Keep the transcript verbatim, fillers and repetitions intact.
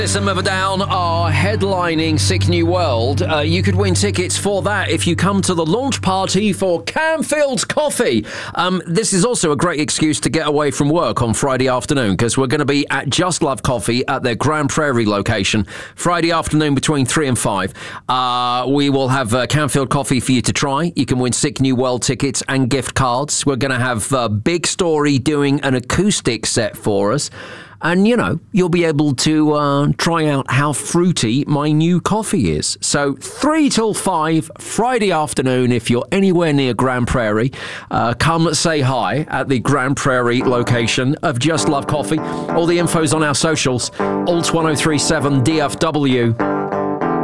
System of a Down are headlining Sick New World. Uh, you could win tickets for that if you come to the launch party for Camfield's Coffee. Um, this is also a great excuse to get away from work on Friday afternoon, because we're going to be at Just Love Coffee at their Grand Prairie location Friday afternoon between three and five. Uh, we will have uh, Camfield Coffee for you to try. You can win Sick New World tickets and gift cards. We're going to have uh, Big Story doing an acoustic set for us. And, you know, you'll be able to uh, try out how fruity my new coffee is. So three till five, Friday afternoon, if you're anywhere near Grand Prairie, uh, come say hi at the Grand Prairie location of Just Love Coffee. All the info's on our socials, alt ten thirty-seven D F W.